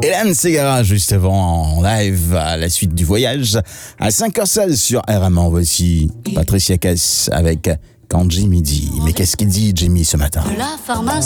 Hélène Ségara, juste avant, en live, à la suite du voyage, à 5h16 sur RMA. Voici Patricia Cass avec Quand Jimmy dit. Mais qu'est-ce qu'il dit, Jimmy, ce matin? La pharmacie.